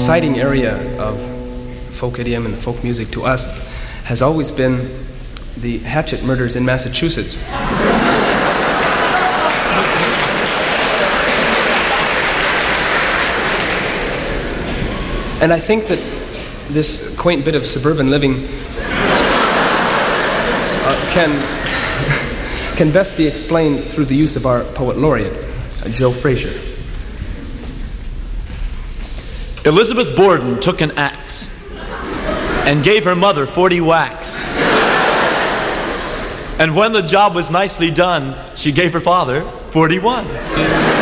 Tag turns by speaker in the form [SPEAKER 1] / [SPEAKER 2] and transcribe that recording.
[SPEAKER 1] exciting area of folk idiom and folk music to us has always been the Hatchet murders in Massachusetts. And I think that this quaint bit of suburban living can best be explained through the use of our poet laureate, Joe Frazier.
[SPEAKER 2] Elizabeth Borden took an axe and gave her mother 40 whacks. And when the job was nicely done, she gave her father 41.